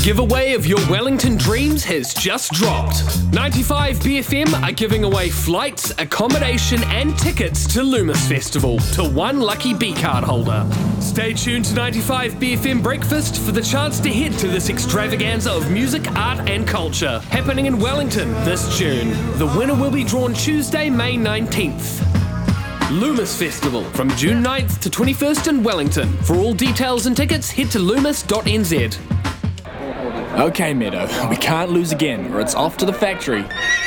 giveaway of your Wellington dreams has just dropped. 95 BFM are giving away flights, accommodation and tickets to Loomis Festival to one lucky B-card holder. Stay tuned to 95 BFM Breakfast for the chance to head to this extravaganza of music, art and culture happening in Wellington this June. The winner will be drawn Tuesday, May 19th. Loomis Festival from June 9th to 21st in Wellington. For all details and tickets, head to loomis.nz. Okay, Meadow, we can't lose again, or it's off to the factory.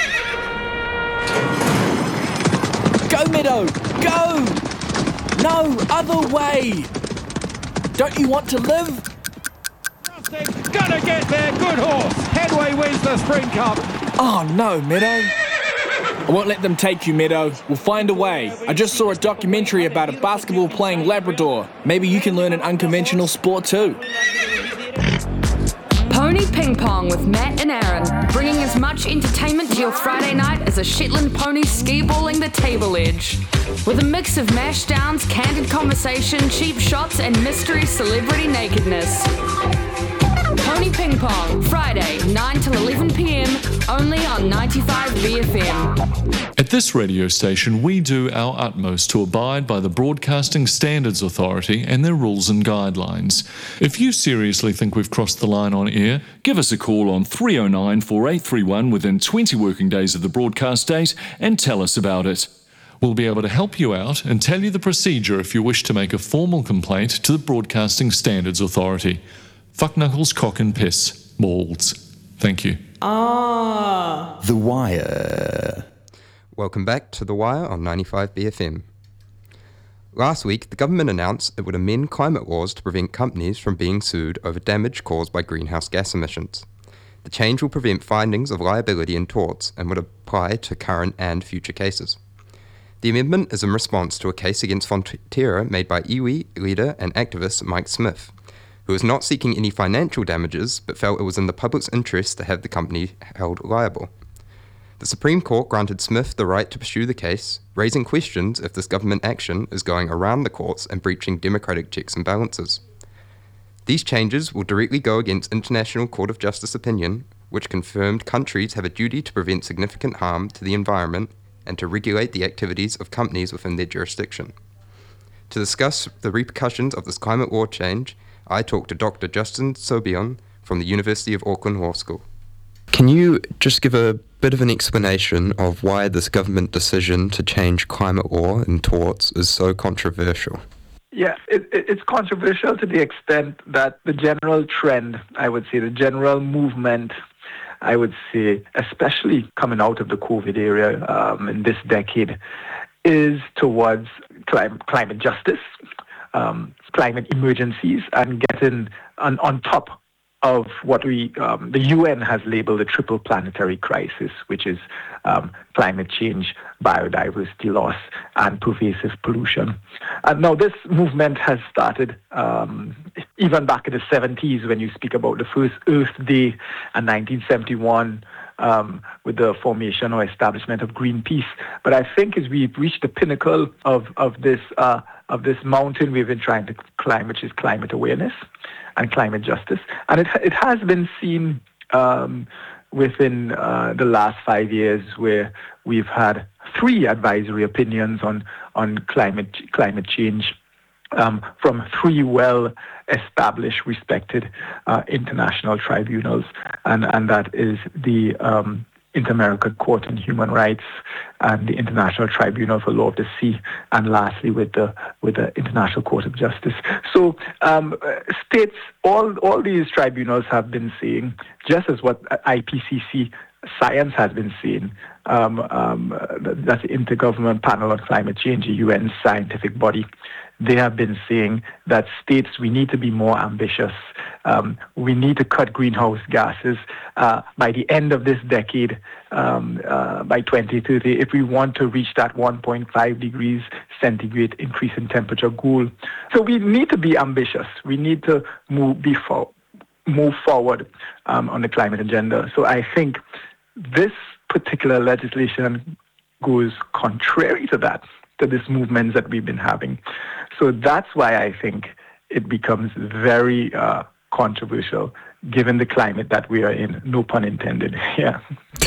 Go, Meadow! Go! No, other way! Don't you want to live? Gonna get there, good horse! Headway wins the Spring Cup! Oh no, Meadow. I won't let them take you, Meadow. We'll find a way. I just saw a documentary about a basketball-playing Labrador. Maybe you can learn an unconventional sport too. Pony Ping Pong with Matt and Aaron, bringing as much entertainment to your Friday night as a Shetland pony ski-balling the table edge. With a mix of mash downs, candid conversation, cheap shots and mystery celebrity nakedness. Pony Ping Pong, Friday, 9 till 11 p.m, only on 95 BFM. At this radio station, we do our utmost to abide by the Broadcasting Standards Authority and their rules and guidelines. If you seriously think we've crossed the line on air, give us a call on 309 4831 within 20 working days of the broadcast date and tell us about it. We'll be able to help you out and tell you the procedure if you wish to make a formal complaint to the Broadcasting Standards Authority. Fuck knuckles, cock and piss. Balls. Thank you. The Wire. Welcome back to The Wire on 95 BFM. Last week, the government announced it would amend climate laws to prevent companies from being sued over damage caused by greenhouse gas emissions. The change will prevent findings of liability in torts and would apply to current and future cases. The amendment is in response to a case against Fonterra made by iwi leader and activist Mike Smith, who was not seeking any financial damages but felt it was in the public's interest to have the company held liable. The Supreme Court granted Smith the right to pursue the case, raising questions if this government action is going around the courts and breaching democratic checks and balances. These changes will directly go against International Court of Justice opinion, which confirmed countries have a duty to prevent significant harm to the environment and to regulate the activities of companies within their jurisdiction. To discuss the repercussions of this climate law change, I talked to Dr. Justin Sobion from the University of Auckland Law School. Can you just give a bit of an explanation of why this government decision to change climate law in torts is so controversial? Yeah, it's controversial to the extent that the general trend, I would say, the general movement, I would say, especially coming out of the COVID era in this decade, is towards climate justice, climate emergencies, and getting on top of what the UN has labeled a triple planetary crisis, which is climate change, biodiversity loss, and pervasive pollution. And now this movement has started even back in the 70s when you speak about the first Earth Day in 1971 with the formation or establishment of Greenpeace. But I think as we've reached the pinnacle of this mountain we've been trying to climb, which is climate awareness and climate justice. And it has been seen within the last 5 years where we've had 3 advisory opinions on climate change from 3 well-established, respected international tribunals, and that is the Inter-American Court on Human Rights and the International Tribunal for Law of the Sea, and lastly with the International Court of Justice. So states, all these tribunals have been saying, just as what IPCC science has been saying, that's the Intergovernmental Panel on Climate Change, a UN scientific body. They have been saying that states, we need to be more ambitious. We need to cut greenhouse gases by the end of this decade, by 2030, if we want to reach that 1.5 degrees centigrade increase in temperature goal. So we need to be ambitious. We need to move forward on the climate agenda. So I think this particular legislation goes contrary to that, to this movement that we've been having. So that's why I think it becomes very controversial given the climate that we are in. No pun intended. Yeah.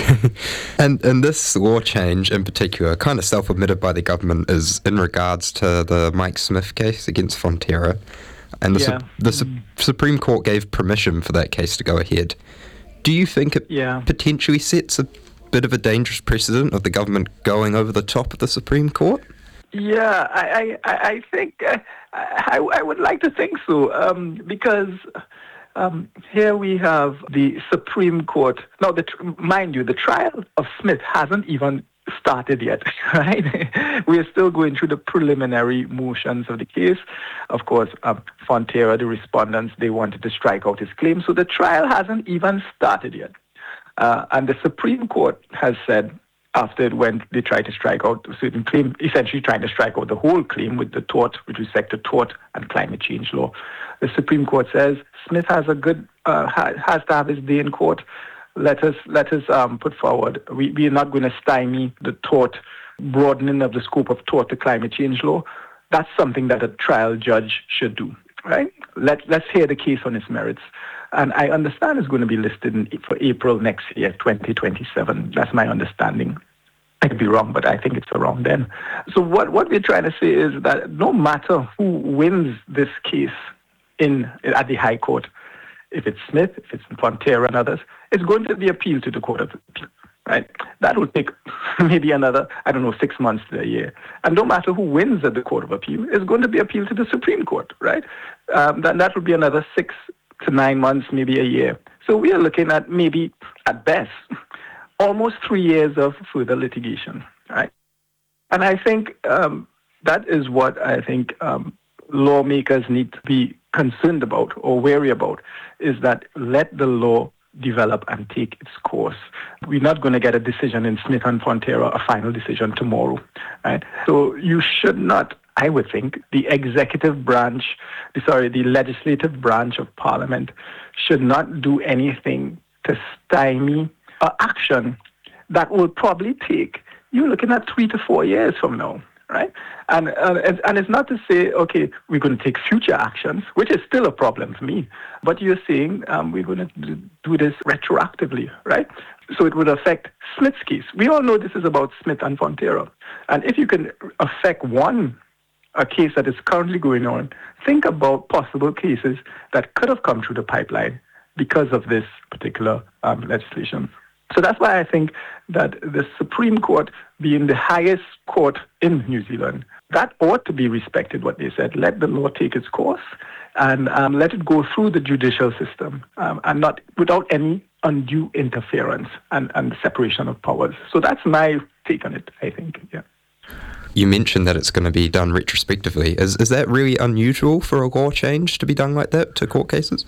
And this law change in particular, kind of self-admitted by the government, is in regards to the Mike Smith case against Fonterra. And the Supreme Court gave permission for that case to go ahead. Do you think it potentially sets a bit of a dangerous precedent of the government going over the top of the Supreme Court? Yeah, I think I would like to think so, because here we have the Supreme Court. Now, mind you, the trial of Smith hasn't even started yet, right? We're still going through the preliminary motions of the case. Of course, Fonterra, the respondents, they wanted to strike out his claim, so the trial hasn't even started yet. And the Supreme Court has said, after when they tried to strike out a certain claim, essentially trying to strike out the whole claim with respect to tort and climate change law, the Supreme Court says Smith has has to have his day in court. Let us put forward. We are not going to stymie the tort broadening of the scope of tort to climate change law. That's something that a trial judge should do, right? Let's hear the case on its merits. And I understand it's going to be listed for April next year, 2027. That's my understanding. I could be wrong, but I think it's around then. So what we're trying to say is that no matter who wins this case at the High Court, if it's Smith, if it's Fonterra and others, it's going to be appealed to the Court of Appeal, right? That will take maybe another, 6 months to a year. And no matter who wins at the Court of Appeal, it's going to be appealed to the Supreme Court, right? That will be another 6 to 9 months, maybe a year. So we are looking at maybe, at best, almost 3 years of further litigation, right? And I think that is what I think lawmakers need to be concerned about or wary about, is that let the law develop and take its course. We're not going to get a decision in Smith and Fonterra, a final decision tomorrow, right? So you should not, I would think, the legislative branch of Parliament should not do anything to stymie action that will probably take, you're looking at 3 to 4 years from now, right? And it's not to say, okay, we're going to take future actions, which is still a problem for me, but you're saying we're going to do this retroactively, right? So it would affect Smith's case. We all know this is about Smith and Fonterra. And if you can affect a case that is currently going on, think about possible cases that could have come through the pipeline because of this particular legislation. So that's why I think that the Supreme Court, being the highest court in New Zealand, that ought to be respected, what they said. Let the law take its course and let it go through the judicial system and not without any undue interference and separation of powers. So that's my take on it, I think, yeah. You mentioned that it's going to be done retrospectively. Is that really unusual for a law change to be done like that to court cases?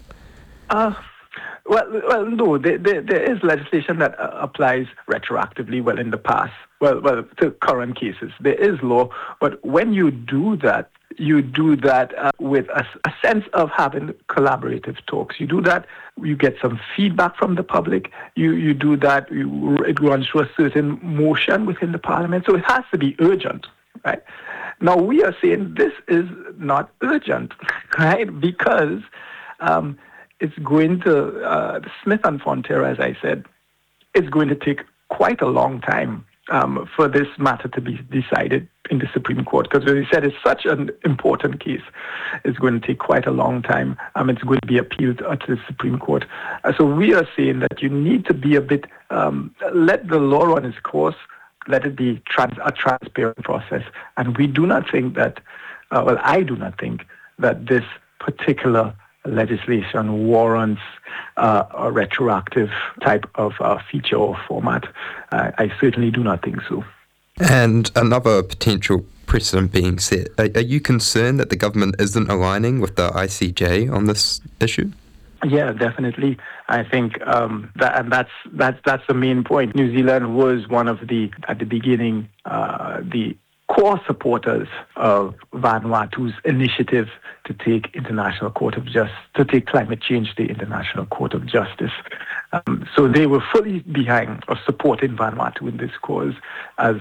Well, no. There is legislation that applies retroactively. Well, in the past, well, to current cases, there is law. But when you do that with a sense of having collaborative talks. You do that, you get some feedback from the public. You do that, it runs through a certain motion within the Parliament. So it has to be urgent, right? Now, we are saying this is not urgent, right? Because it's going to, Smith and Fonterra, as I said, it's going to take quite a long time for this matter to be decided in the Supreme Court, because as we said, it's such an important case. It's going to take quite a long time. It's going to be appealed to the Supreme Court. So we are saying that you need to be a bit, let the law run its course, let it be a transparent process. And we do not think that, I do not think that this particular legislation warrants a retroactive type of feature or format. I certainly do not think so. And another potential precedent being set, are you concerned that the government isn't aligning with the ICJ on this issue? Yeah, definitely. I think that's the main point. New Zealand was one of at the beginning, the core supporters of Vanuatu's initiative to take climate change to the International Court of Justice. So they were fully behind or supporting Vanuatu in this cause as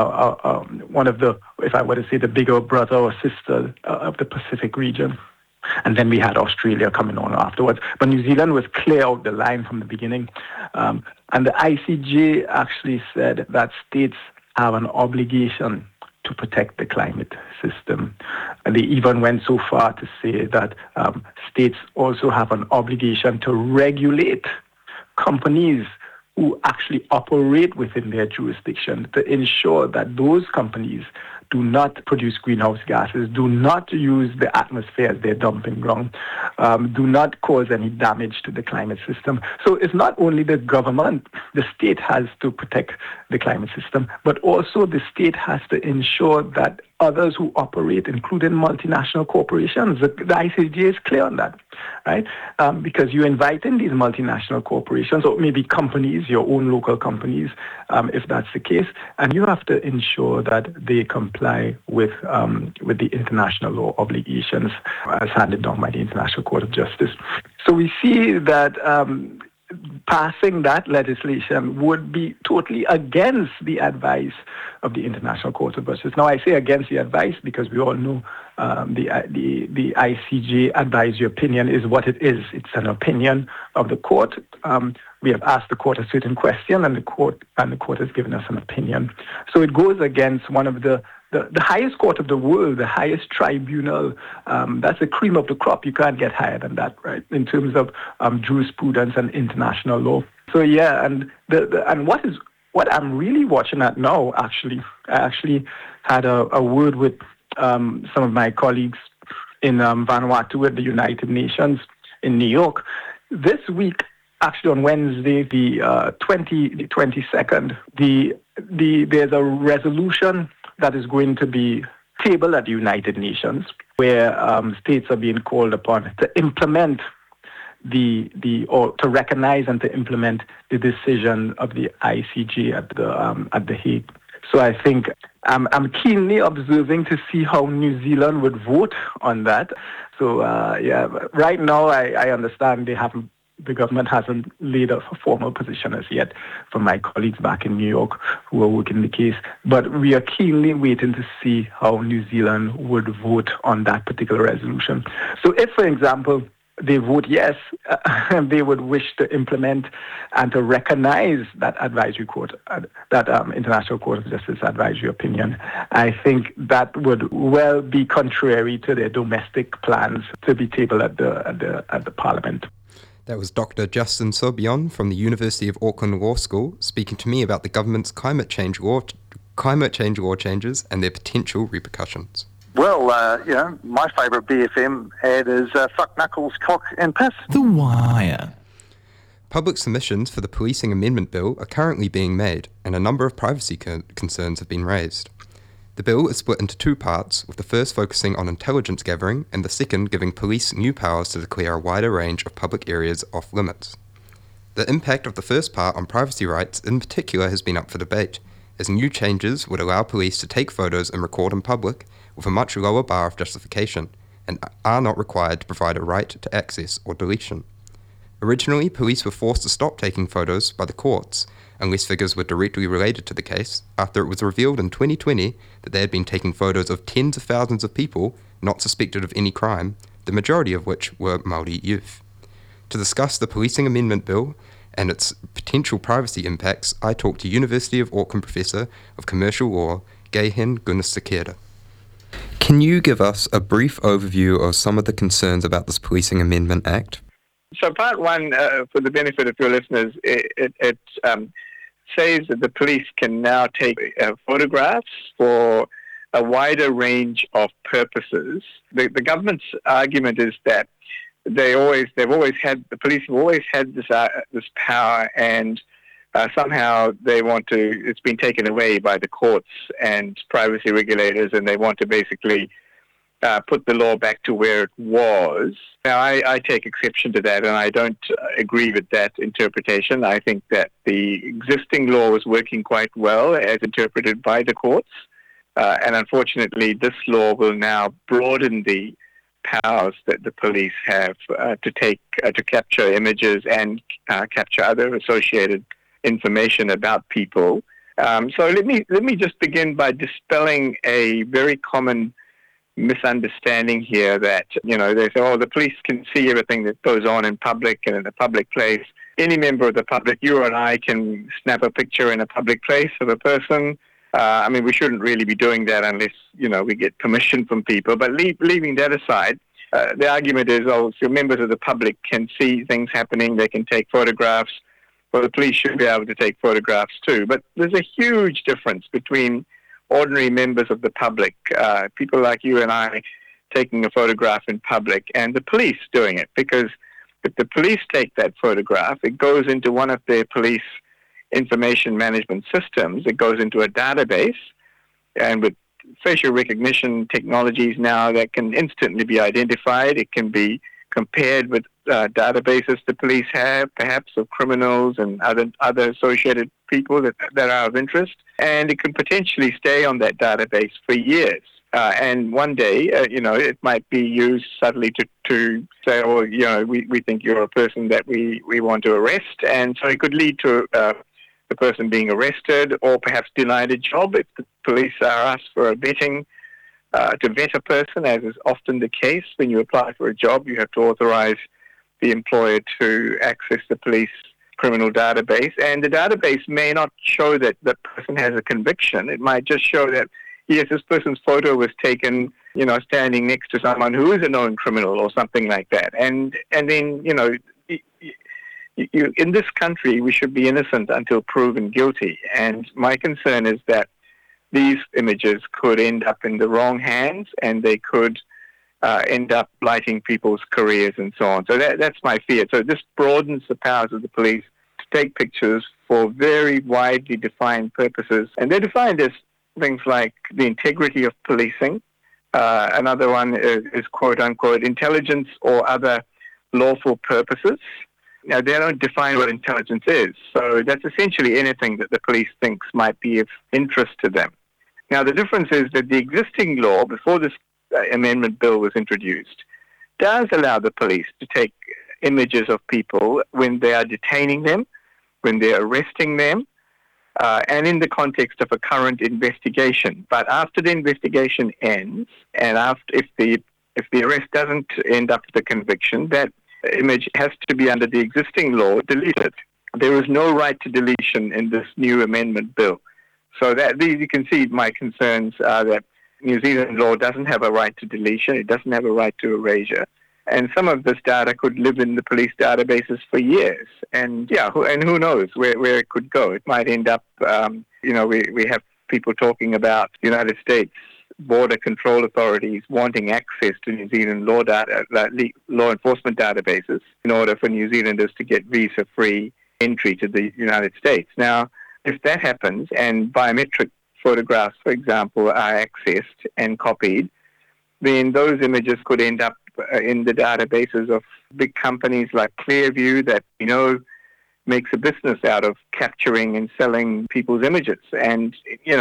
one of the, if I were to say, the bigger brother or sister of the Pacific region. And then we had Australia coming on afterwards. But New Zealand was clear out the line from the beginning. And the ICJ actually said that states have an obligation to protect the climate system. And they even went so far to say that states also have an obligation to regulate companies who actually operate within their jurisdiction to ensure that those companies do not produce greenhouse gases, do not use the atmosphere as their dumping ground, do not cause any damage to the climate system. So it's not only the government, the state has to protect the climate system, but also the state has to ensure that others who operate, including multinational corporations, the ICJ is clear on that, right? Because you invite in these multinational corporations, or maybe companies, your own local companies, if that's the case, and you have to ensure that they comply with the international law obligations as handed down by the International Court of Justice. So we see that passing that legislation would be totally against the advice of the International Court of Justice. Now, I say against the advice because we all know the ICJ advisory opinion is what it is. It's an opinion of the court. We have asked the court a certain question, and the court has given us an opinion. So it goes against one of the highest court of the world, the highest tribunal. That's the cream of the crop. You can't get higher than that, right? In terms of jurisprudence and international law. So yeah, and what I'm really watching at now. Actually, I actually had a word with some of my colleagues in Vanuatu at the United Nations in New York this week. Actually, on Wednesday, the 22nd, there's a resolution that is going to be tabled at the United Nations, where states are being called upon to implement or to recognize and to implement the decision of the ICJ at the Hague. So I think I'm keenly observing to see how New Zealand would vote on that. So right now I understand the government hasn't laid a formal position as yet from my colleagues back in New York who are working the case. But we are keenly waiting to see how New Zealand would vote on that particular resolution. So if, for example, they vote yes, they would wish to implement and to recognize that advisory court, that International Court of Justice advisory opinion. I think that would well be contrary to their domestic plans to be tabled at the Parliament. That was Dr. Justin Sobion from the University of Auckland Law School speaking to me about the government's climate change law changes and their potential repercussions. Well, my favourite BFM ad is fuck knuckles, cock and piss. The Wire. Public submissions for the Policing Amendment Bill are currently being made, and a number of privacy concerns have been raised. The bill is split into two parts, with the first focusing on intelligence gathering and the second giving police new powers to declare a wider range of public areas off limits. The impact of the first part on privacy rights in particular has been up for debate, as new changes would allow police to take photos and record in public with a much lower bar of justification, and are not required to provide a right to access or deletion. Originally, police were forced to stop taking photos by the courts, unless figures were directly related to the case, after it was revealed in 2020 that they had been taking photos of tens of thousands of people not suspected of any crime, the majority of which were Māori youth. To discuss the Policing Amendment Bill and its potential privacy impacts, I talked to University of Auckland Professor of Commercial Law, Gehen Gunasekera. Can you give us a brief overview of some of the concerns about this Policing Amendment Act? So part one, for the benefit of your listeners, it says that the police can now take photographs for a wider range of purposes. The government's argument is that the police have always had this power, and somehow it's been taken away by the courts and privacy regulators, and they want to basically put the law back to where it was. Now, I take exception to that, and I don't agree with that interpretation. I think that the existing law was working quite well as interpreted by the courts, and unfortunately this law will now broaden the powers that the police have to capture images and capture other associated information about people. So let me just begin by dispelling a very common misunderstanding here that, they say, oh, the police can see everything that goes on in public and in a public place. Any member of the public, you and I, can snap a picture in a public place of a person. We shouldn't really be doing that unless, we get permission from people. But leaving that aside, the argument is, so members of the public can see things happening, they can take photographs. Well, the police should be able to take photographs too. But there's a huge difference between ordinary members of the public, people like you and I, taking a photograph in public, and the police doing it. Because if the police take that photograph, it goes into one of their police information management systems. It goes into a database, and with facial recognition technologies now that can instantly be identified, it can be compared with databases the police have, perhaps of criminals and other associated people that are of interest, and it can potentially stay on that database for years. And one day, it might be used suddenly to say, oh, we think you're a person that we want to arrest, and so it could lead to the person being arrested or perhaps denied a job if the police are asked for a vetting. To vet a person, as is often the case when you apply for a job, you have to authorize the employer to access the police criminal database, and the database may not show that the person has a conviction. It might just show that, yes, this person's photo was taken, standing next to someone who is a known criminal or something like that. And then, in this country, we should be innocent until proven guilty. And my concern is that these images could end up in the wrong hands, and they could end up blighting people's careers and so on. So that's my fear. So this broadens the powers of the police to take pictures for very widely defined purposes. And they're defined as things like the integrity of policing. Another one is quote-unquote intelligence or other lawful purposes. Now, they don't define what intelligence is. So that's essentially anything that the police thinks might be of interest to them. Now, the difference is that the existing law, before this amendment bill was introduced, does allow the police to take images of people when they are detaining them, when they're arresting them, and in the context of a current investigation. But after the investigation ends, and if the arrest doesn't end up with a conviction, that image has to be, under the existing law, deleted. There is no right to deletion in this new amendment bill. So that you can see my concerns are that New Zealand law doesn't have a right to deletion. It doesn't have a right to erasure. And some of this data could live in the police databases for years. And who knows where it could go. It might end up, we have people talking about the United States border control authorities wanting access to New Zealand law enforcement databases in order for New Zealanders to get visa-free entry to the United States. Now, if that happens and biometric photographs, for example, are accessed and copied, then those images could end up in the databases of big companies like Clearview that, makes a business out of capturing and selling people's images. And,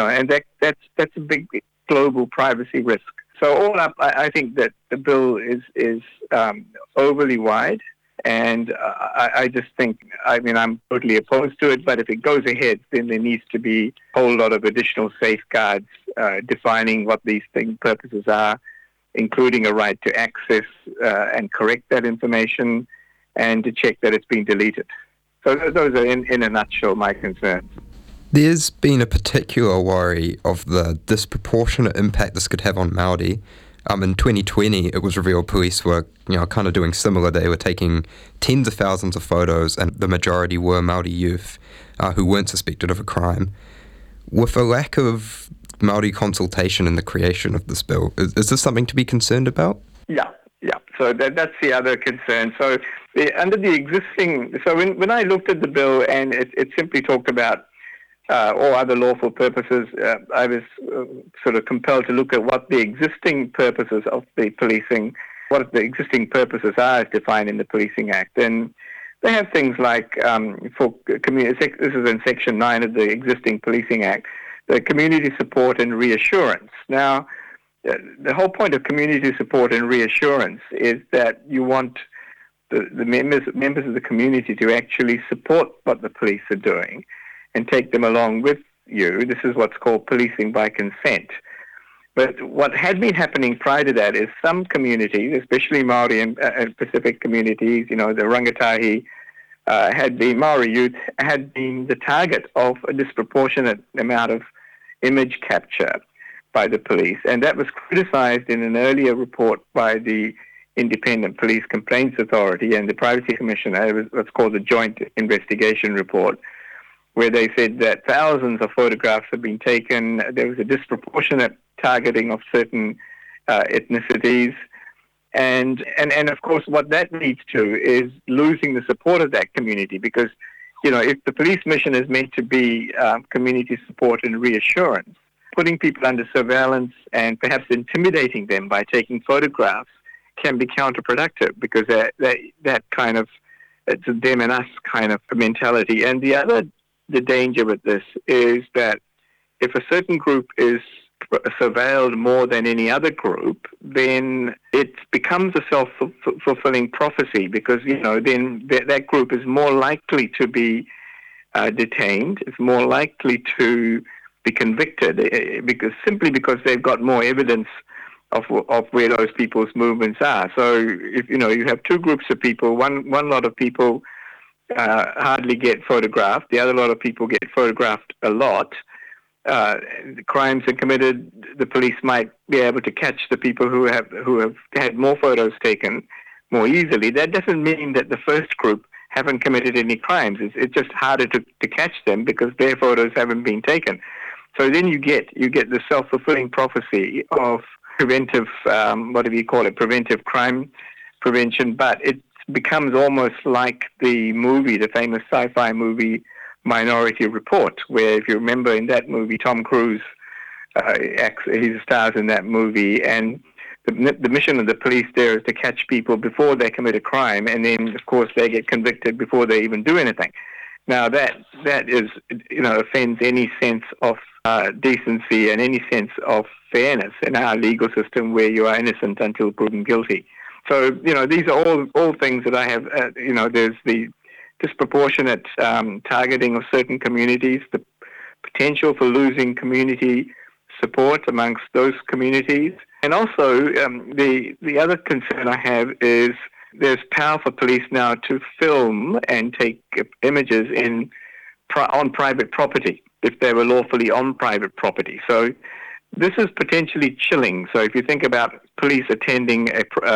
that's a big global privacy risk. So all up, I think that the bill is overly wide. And I just think, I'm totally opposed to it, but if it goes ahead, then there needs to be a whole lot of additional safeguards defining what these purposes are, including a right to access and correct that information and to check that it's been deleted. So those are, in a nutshell, my concerns. There's been a particular worry of the disproportionate impact this could have on Māori. In 2020, it was revealed police were, kind of doing similar. They were taking tens of thousands of photos, and the majority were Māori youth who weren't suspected of a crime. With a lack of Māori consultation in the creation of this bill, is this something to be concerned about? Yeah. So that's the other concern. So under the existing, when I looked at the bill and it simply talked about or other lawful purposes, I was sort of compelled to look at what the existing purposes of the policing, what the existing purposes are as defined in the Policing Act. And they have things like, this is in Section 9 of the existing Policing Act, the community support and reassurance. Now, the whole point of community support and reassurance is that you want the members of the community to actually support what the police are doing and take them along with you. This is what's called policing by consent. But what had been happening prior to that is some communities, especially Maori and Pacific communities, the Rangatahi, Maori youth had been the target of a disproportionate amount of image capture by the police. And that was criticized in an earlier report by the Independent Police Complaints Authority and the Privacy Commissioner. It was what's called the Joint Investigation Report, where they said that thousands of photographs have been taken. There was a disproportionate targeting of certain ethnicities. And of course, what that leads to is losing the support of that community because, if the police mission is meant to be community support and reassurance, putting people under surveillance and perhaps intimidating them by taking photographs can be counterproductive because that kind of, it's a them and us kind of mentality. And the danger with this is that if a certain group is surveilled more than any other group, then it becomes a self-fulfilling prophecy because, then that group is more likely to be detained, it's more likely to be convicted because they've got more evidence of where those people's movements are. So if you have two groups of people, one lot of people hardly get photographed, the other lot of people get photographed a lot. The crimes are committed, the police might be able to catch the people who have had more photos taken more easily. That doesn't mean that the first group haven't committed any crimes. It's just harder to catch them because their photos haven't been taken. So then you get the self-fulfilling prophecy of preventive, preventive crime prevention, but it becomes almost like the famous sci-fi movie Minority Report, where if you remember in that movie, Tom Cruise, he stars in that movie, and the mission of the police there is to catch people before they commit a crime, and then of course they get convicted before they even do anything. Now that is, offends any sense of decency and any sense of fairness in our legal system where you are innocent until proven guilty. So, these are all things that I have, there's the disproportionate targeting of certain communities, the potential for losing community support amongst those communities. And also, the other concern I have is there's power for police now to film and take images on private property if they were lawfully on private property. So this is potentially chilling. So if you think about police attending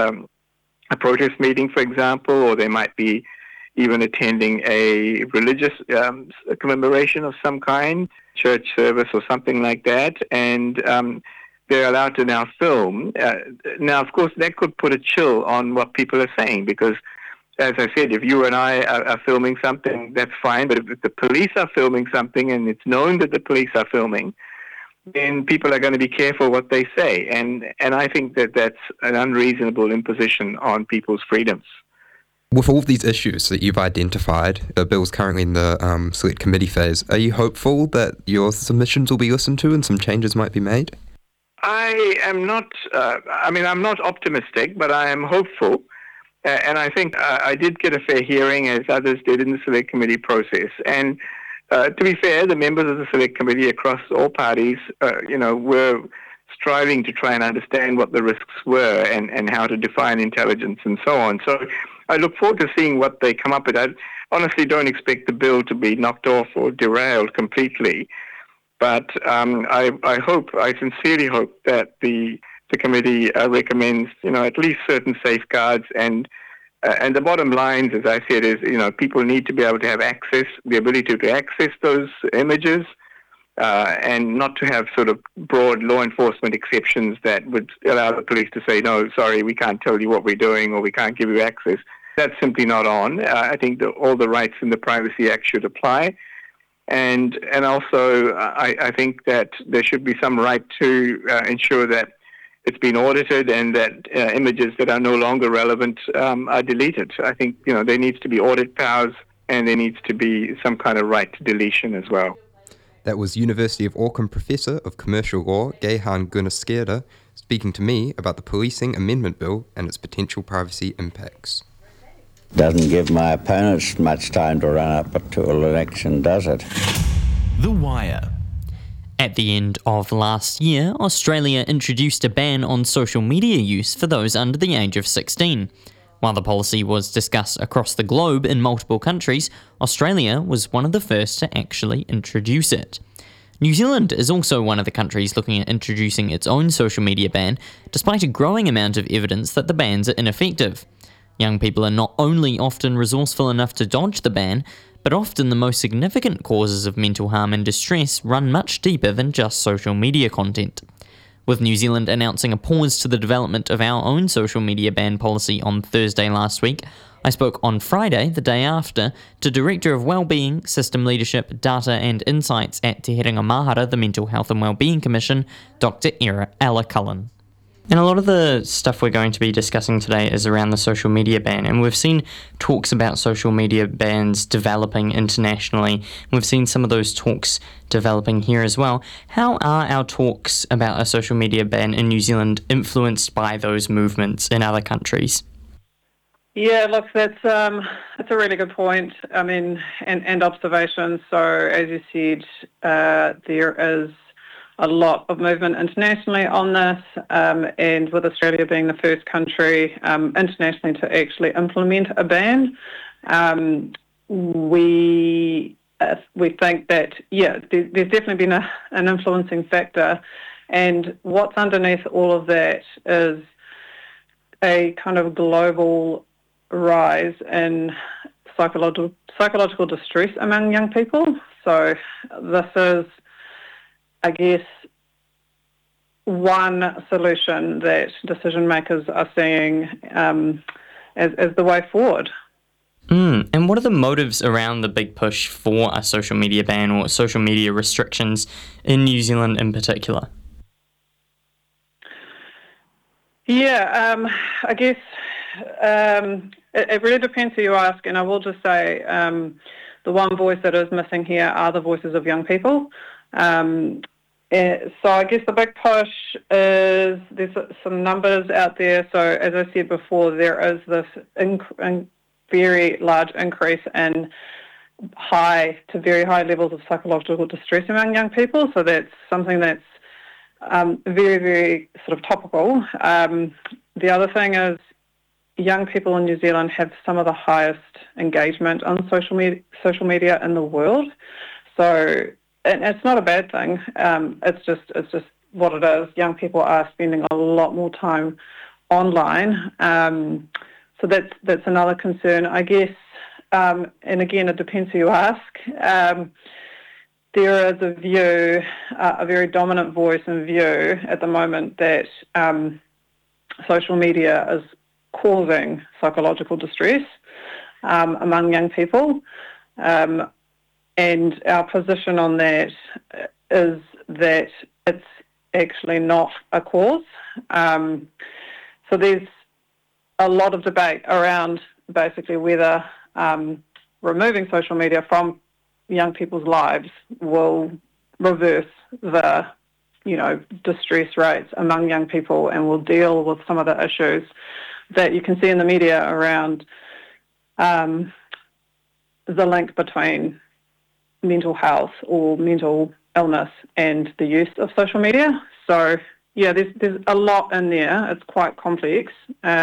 a protest meeting, for example, or they might be even attending a religious commemoration of some kind, church service or something like that, and they're allowed to now film. Now, of course, that could put a chill on what people are saying because, as I said, if you and I are filming something, that's fine, but if the police are filming something and it's known that the police are filming, then people are going to be careful what they say. And I think that that's an unreasonable imposition on people's freedoms. With all of these issues that you've identified, the bill's currently in the select committee phase, are you hopeful that your submissions will be listened to and some changes might be made? I am not, I'm not optimistic, but I am hopeful. And I think I did get a fair hearing, as others did, in the select committee process. And to be fair, the members of the select committee across all parties, were striving to try and understand what the risks were and how to define intelligence and so on. So I look forward to seeing what they come up with. I honestly don't expect the bill to be knocked off or derailed completely. But I sincerely hope that the committee recommends, at least certain safeguards. And the bottom line, as I said, is, people need to be able to have access, the ability to access those images, and not to have sort of broad law enforcement exceptions that would allow the police to say, no, sorry, we can't tell you what we're doing or we can't give you access. That's simply not on. I think that all the rights in the Privacy Act should apply. And also, I think that there should be some right to ensure that it's been audited and that images that are no longer relevant are deleted. I think, there needs to be audit powers and there needs to be some kind of right to deletion as well. That was University of Auckland Professor of Commercial Law, Gehan Gunaskerda, speaking to me about the Policing Amendment Bill and its potential privacy impacts. Doesn't give my opponents much time to run up to an election, does it? The Wire. At the end of last year, Australia introduced a ban on social media use for those under the age of 16. While the policy was discussed across the globe in multiple countries, Australia was one of the first to actually introduce it. New Zealand is also one of the countries looking at introducing its own social media ban, despite a growing amount of evidence that the bans are ineffective. Young people are not only often resourceful enough to dodge the ban, but often the most significant causes of mental harm and distress run much deeper than just social media content. With New Zealand announcing a pause to the development of our own social media ban policy on Thursday last week, I spoke on Friday, the day after, to Director of Wellbeing, System Leadership, Data and Insights at Te Herenga Mahara, the Mental Health and Wellbeing Commission, Dr. Ella Cullen. And a lot of the stuff we're going to be discussing today is around the social media ban, and we've seen talks about social media bans developing internationally. We've seen some of those talks developing here as well. How are our talks about a social media ban in New Zealand influenced by those movements in other countries? Yeah, look, that's a really good point. I mean, and observation. So, as you said, there is a lot of movement internationally on this, and with Australia being the first country internationally to actually implement a ban, we think that, there's definitely been an influencing factor, and what's underneath all of that is a kind of global rise in psychological distress among young people. So this is, I guess, one solution that decision makers are seeing as the way forward. And what are the motives around the big push for a social media ban or social media restrictions in New Zealand in particular? Yeah, I guess it really depends who you ask, and I will just say the one voice that is missing here are the voices of young people. So I guess the big push is there's some numbers out there. So as I said before, there is this very large increase in high to very high levels of psychological distress among young people. So that's something that's very, very sort of topical. The other thing is young people in New Zealand have some of the highest engagement on social media in the world. So, and it's not a bad thing. It's just what it is. Young people are spending a lot more time online. So that's another concern, I guess. And again, it depends who you ask. There is a view, a very dominant voice and view at the moment that social media is causing psychological distress among young people. And our position on that is that it's actually not a cause. So there's a lot of debate around basically whether removing social media from young people's lives will reverse the, distress rates among young people and will deal with some of the issues that you can see in the media around the link between mental health or mental illness and the use of social media. So, yeah, there's a lot in there. It's quite complex.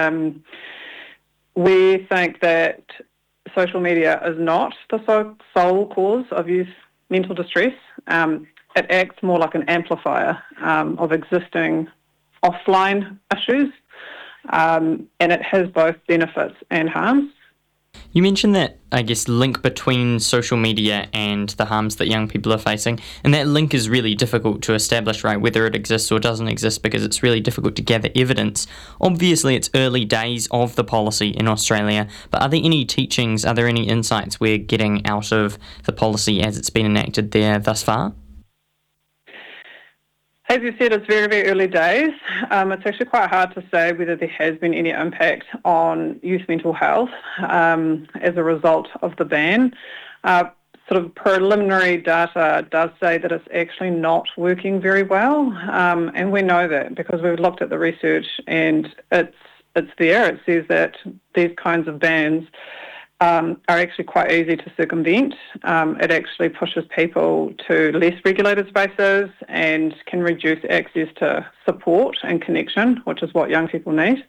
We think that social media is not the sole cause of youth mental distress. It acts more like an amplifier of existing offline issues, and it has both benefits and harms. You mentioned that, I guess, link between social media and the harms that young people are facing, and that link is really difficult to establish, right, whether it exists or doesn't exist, because it's really difficult to gather evidence. Obviously, it's early days of the policy in Australia, but are there any teachings, are there any insights we're getting out of the policy as it's been enacted there thus far? As you said, it's very, very early days. It's actually quite hard to say whether there has been any impact on youth mental health as a result of the ban. Sort of preliminary data does say that it's actually not working very well, and we know that because we've looked at the research and it's there. It says that these kinds of bans are actually quite easy to circumvent. It actually pushes people to less regulated spaces and can reduce access to support and connection, which is what young people need.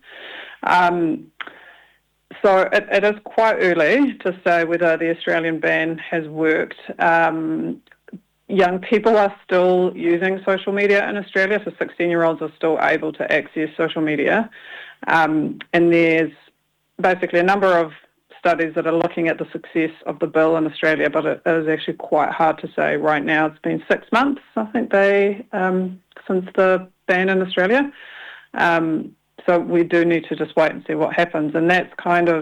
So it is quite early to say whether the Australian ban has worked. Young people are still using social media in Australia, so 16-year-olds are still able to access social media. And there's basically a number of studies that are looking at the success of the bill in Australia, but it is actually quite hard to say right now. It's been 6 months, I think, since the ban in Australia. So we do need to just wait and see what happens. And that's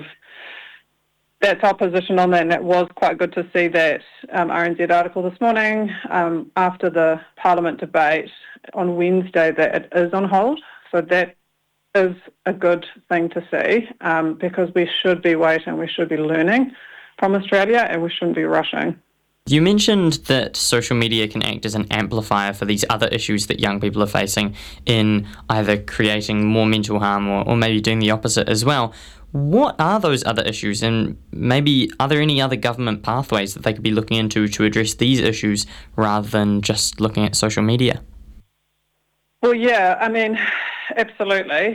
our position on that. And it was quite good to see that RNZ article this morning after the Parliament debate on Wednesday that it is on hold. So that is a good thing to see because we should be waiting, we should be learning from Australia, and we shouldn't be rushing. You mentioned that social media can act as an amplifier for these other issues that young people are facing in either creating more mental harm or maybe doing the opposite as well. What are those other issues, and maybe are there any other government pathways that they could be looking into to address these issues rather than just looking at social media? Well, yeah, I mean, absolutely.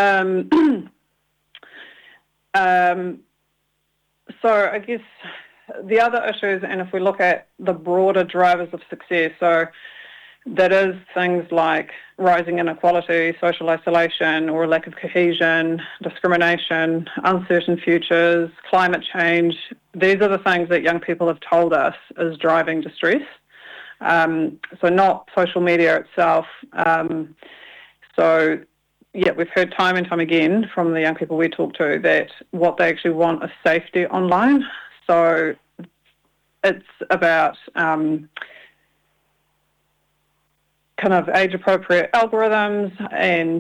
So I guess the other issues, and if we look at the broader drivers of success, so that is things like rising inequality, social isolation or lack of cohesion, discrimination, uncertain futures, climate change. These are the things that young people have told us is driving distress. So not social media itself. So, yeah, we've heard time and time again from the young people we talk to that what they actually want is safety online. So it's about kind of age-appropriate algorithms and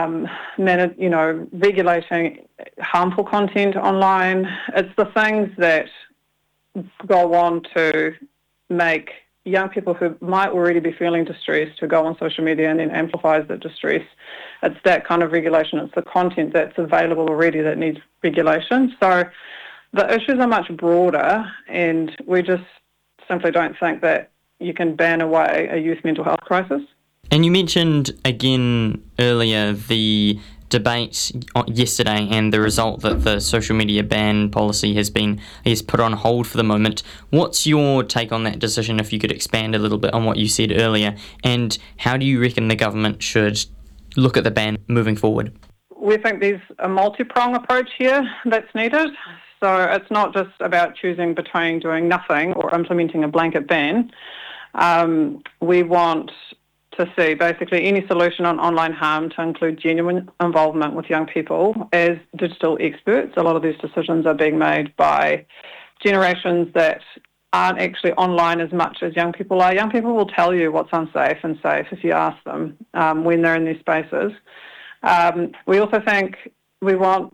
regulating harmful content online. It's the things that go on to make young people who might already be feeling distressed to go on social media and then amplifies the distress. It's that kind of regulation. It's the content that's available already that needs regulation. So the issues are much broader, and we just simply don't think that you can ban away a youth mental health crisis. And you mentioned again earlier the debate yesterday and the result that the social media ban policy has been put on hold for the moment. What's your take on that decision, if you could expand a little bit on what you said earlier, and how do you reckon the government should look at the ban moving forward? We think there's a multi-prong approach here that's needed. So it's not just about choosing between doing nothing or implementing a blanket ban. We want to see basically any solution on online harm to include genuine involvement with young people as digital experts. A lot of these decisions are being made by generations that aren't actually online as much as young people are. Young people will tell you what's unsafe and safe if you ask them when they're in these spaces. We also think we want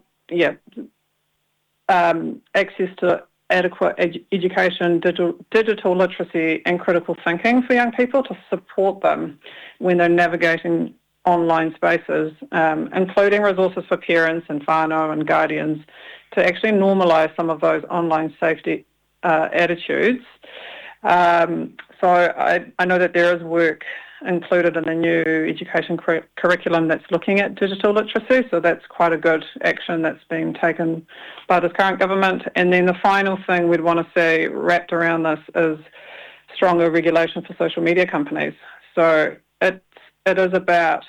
access to adequate education, digital literacy and critical thinking for young people to support them when they're navigating online spaces, including resources for parents and whānau and guardians to actually normalise some of those online safety attitudes. So I know that there is work included in the new education curriculum that's looking at digital literacy, so that's quite a good action that's being taken by this current government. And then the final thing we'd want to see wrapped around this is stronger regulation for social media companies. So it is about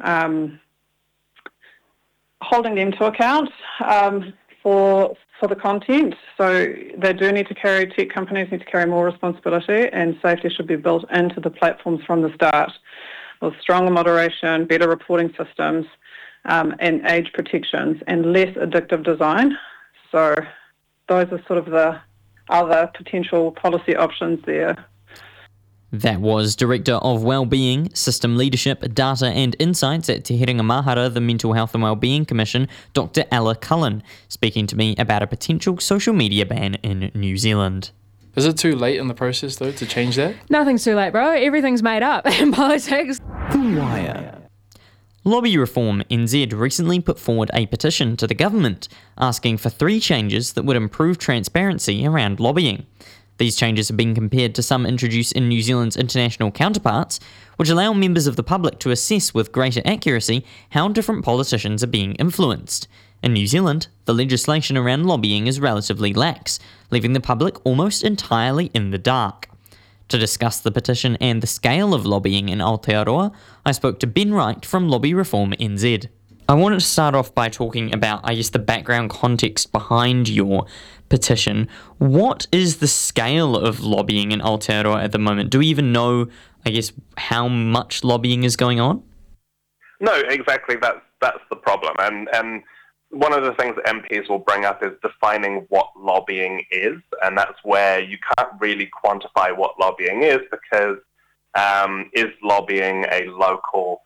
holding them to account for the content. So they do need to carry, tech companies need to carry more responsibility, and safety should be built into the platforms from the start with stronger moderation, better reporting systems, and age protections and less addictive design. So those are sort of the other potential policy options there. That was Director of Wellbeing, System Leadership, Data and Insights at Te Herenga Mahara, the Mental Health and Wellbeing Commission, Dr. Ella Cullen, speaking to me about a potential social media ban in New Zealand. Is it too late in the process, though, to change that? Nothing's too late, bro. Everything's made up in politics. The Wire. Lobby Reform NZ recently put forward a petition to the government asking for 3 changes that would improve transparency around lobbying. These changes have been compared to some introduced in New Zealand's international counterparts, which allow members of the public to assess with greater accuracy how different politicians are being influenced. In New Zealand, the legislation around lobbying is relatively lax, leaving the public almost entirely in the dark. To discuss the petition and the scale of lobbying in Aotearoa, I spoke to Ben Wright from Lobby Reform NZ. I wanted to start off by talking about, the background context behind your petition. What is the scale of lobbying in Aotearoa at the moment? Do we even know, how much lobbying is going on? No, exactly. That's the problem. And one of the things that MPs will bring up is defining what lobbying is, and that's where you can't really quantify what lobbying is because is lobbying a local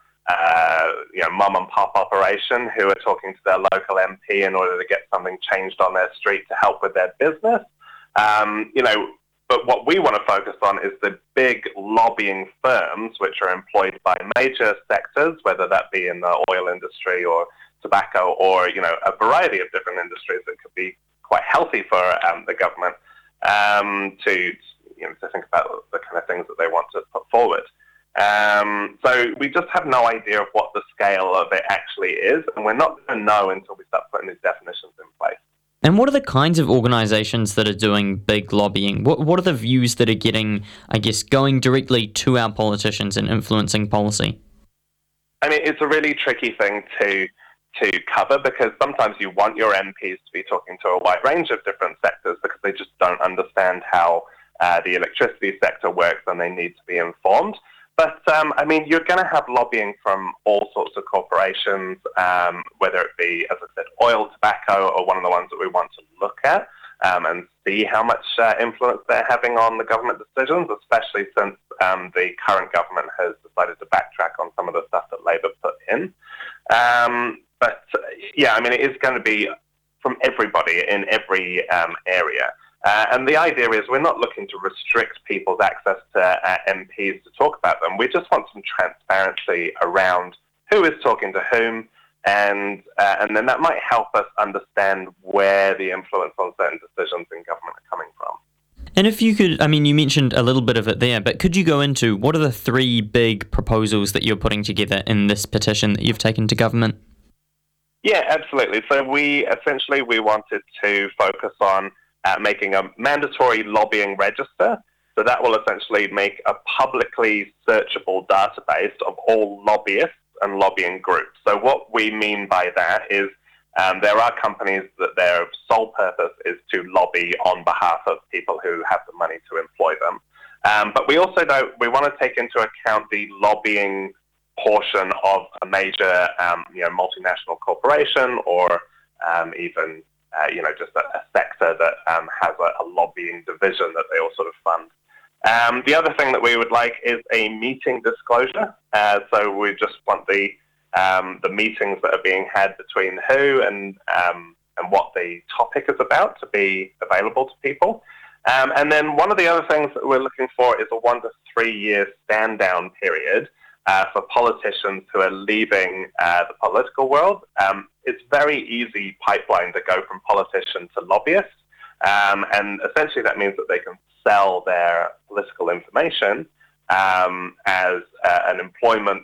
mum and pop operation who are talking to their local MP in order to get something changed on their street to help with their business? But what we want to focus on is the big lobbying firms which are employed by major sectors, whether that be in the oil industry or tobacco or, a variety of different industries that could be quite healthy for the government to think about the kind of things that they want to put forward. So we just have no idea of what the scale of it actually is, and we're not going to know until we start putting these definitions in place. And what are the kinds of organisations that are doing big lobbying? What are the views that are getting, going directly to our politicians and influencing policy? I mean, it's a really tricky thing to cover because sometimes you want your MPs to be talking to a wide range of different sectors because they just don't understand how the electricity sector works and they need to be informed. But, you're going to have lobbying from all sorts of corporations, whether it be, as I said, oil, tobacco, or one of the ones that we want to look at and see how much influence they're having on the government decisions, especially since the current government has decided to backtrack on some of the stuff that Labour put in. It is going to be from everybody in every area. And the idea is we're not looking to restrict people's access to MPs to talk about them. We just want some transparency around who is talking to whom, and then that might help us understand where the influence on certain decisions in government are coming from. And if you could, you mentioned a little bit of it there, but could you go into what are the 3 big proposals that you're putting together in this petition that you've taken to government? Yeah, absolutely. So we wanted to focus on making a mandatory lobbying register. So that will essentially make a publicly searchable database of all lobbyists and lobbying groups. So what we mean by that is there are companies that their sole purpose is to lobby on behalf of people who have the money to employ them. But we also we want to take into account the lobbying portion of a major multinational corporation or even just a sector that has a lobbying division that they all sort of fund. The other thing that we would like is a meeting disclosure. So we just want the meetings that are being had between who and what the topic is about to be available to people. And then one of the other things that we're looking for is a 1 to 3 year stand down period for politicians who are leaving the political world. It's very easy pipeline to go from politician to lobbyist. And essentially that means that they can sell their political information as an employment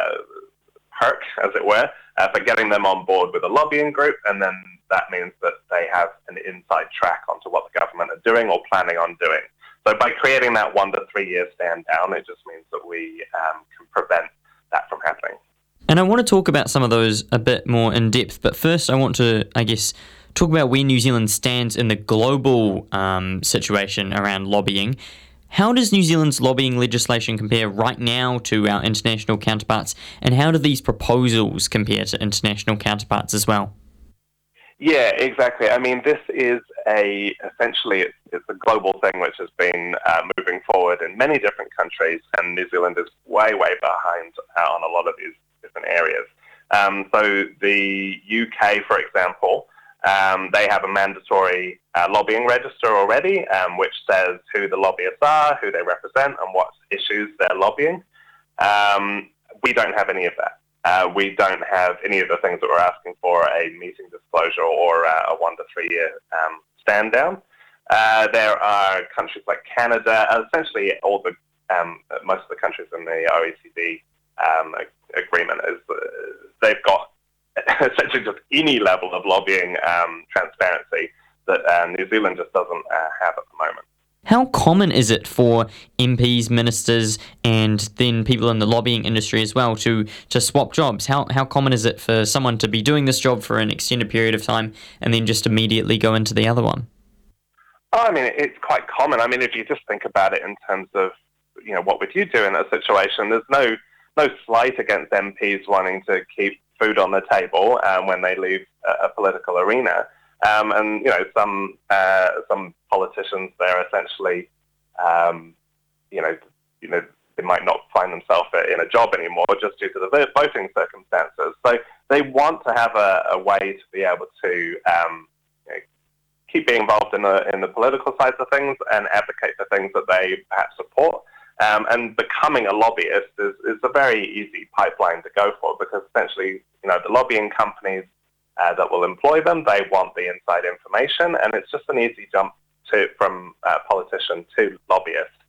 perk, as it were, for getting them on board with a lobbying group. And then that means that they have an inside track onto what the government are doing or planning on doing. So by creating that 1 to 3 year stand down, it just means that we can prevent that from happening. And I want to talk about some of those a bit more in depth, but first I want to, talk about where New Zealand stands in the global situation around lobbying. How does New Zealand's lobbying legislation compare right now to our international counterparts, and how do these proposals compare to international counterparts as well? Yeah, exactly. This is essentially it's a global thing which has been moving forward in many different countries, and New Zealand is way behind on a lot of these different areas. So the UK, for example, they have a mandatory lobbying register already, which says who the lobbyists are, who they represent, and what issues they're lobbying. We don't have any of that. we don't have any of the things that we're asking for, a meeting disclosure or a 1 to 3 year stand down. There are countries like Canada, essentially all the most of the countries in the OECD agreement they've got essentially just any level of lobbying transparency that New Zealand just doesn't have at the moment. How common is it for MPs, ministers, and then people in the lobbying industry as well to swap jobs? How common is it for someone to be doing this job for an extended period of time and then just immediately go into the other one? Oh, I mean, it's quite common. I mean, if you just think about it in terms of, what would you do in that situation? There's no slight against MPs wanting to keep food on the table when they leave a political arena. And some politicians, they're essentially, they might not find themselves in a job anymore just due to the voting circumstances. So they want to have a way to be able to keep being involved in the political sides of things and advocate for things that they perhaps support. And becoming a lobbyist is a very easy pipeline to go for, because essentially, the lobbying companies that will employ them, they want the inside information, and it's just an easy jump from politician to lobbyist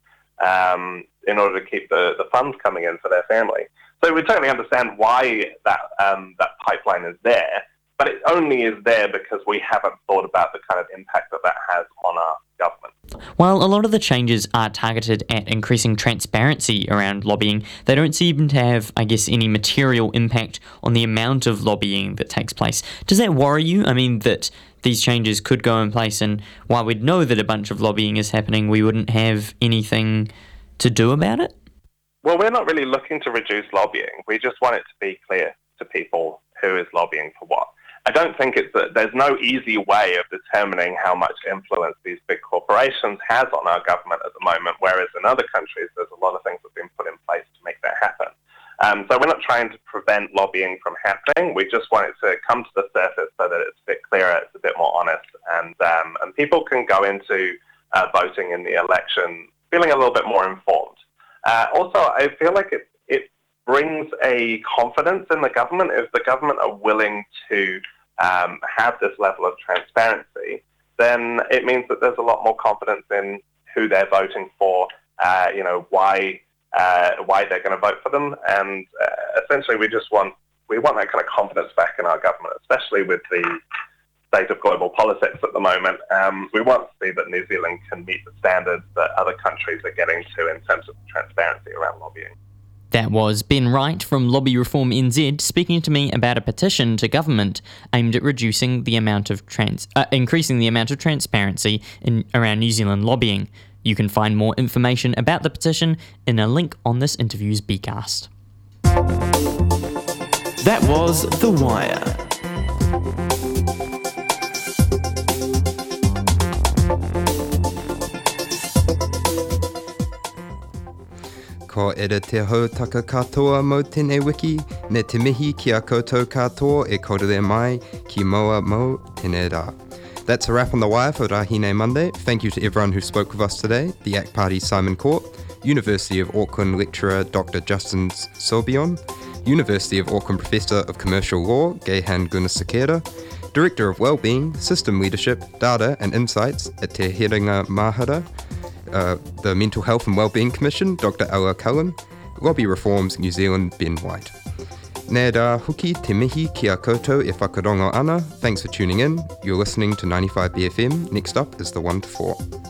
in order to keep the funds coming in for their family. So we totally understand why that pipeline is there, but it only is there because we haven't thought about the kind of impact that has on our government. While a lot of the changes are targeted at increasing transparency around lobbying, they don't seem to have, any material impact on the amount of lobbying that takes place. Does that worry you? I mean, that these changes could go in place, and while we'd know that a bunch of lobbying is happening, we wouldn't have anything to do about it? Well, we're not really looking to reduce lobbying. We just want it to be clear to people who is lobbying for what. I don't think there's no easy way of determining how much influence these big corporations has on our government at the moment, whereas in other countries there's a lot of things that have been put in place to make that happen. So we're not trying to prevent lobbying from happening. We just want it to come to the surface so that it's a bit clearer, it's a bit more honest, and people can go into voting in the election feeling a little bit more informed. Also, I feel like it brings a confidence in the government. If the government are willing to have this level of transparency, then it means that there's a lot more confidence in who they're voting for, why they're going to vote for them, and essentially we want that kind of confidence back in our government, especially with the state of global politics at the moment. We want to see that New Zealand can meet the standards that other countries are getting to in terms of transparency around lobbying. That was Ben Wright from Lobby Reform NZ speaking to me about a petition to government aimed at reducing the amount of increasing the amount of transparency around New Zealand lobbying. You can find more information about the petition in a link on this interview's Bcast. That was The Wire. Ko ere te hautaka katoa mo tēnei wiki, me te mihi ki a koutou katoa e korere mai ki moa mo tēnei rā. That's a wrap on The Wire for Rahine Monday. Thank you to everyone who spoke with us today. The ACT Party's Simon Court, University of Auckland lecturer Dr. Justin Sorbion, University of Auckland Professor of Commercial Law Gehan Gunasekera, Director of Wellbeing, System Leadership, Data and Insights at Te Herenga Mahara, the Mental Health and Wellbeing Commission, Dr. Ella Cullen, Lobby Reforms New Zealand, Ben White. Nē rā huki te mihi ki a koutou e whakarongo ana. Thanks for tuning in. You're listening to 95BFM. Next up is the 1 to 4.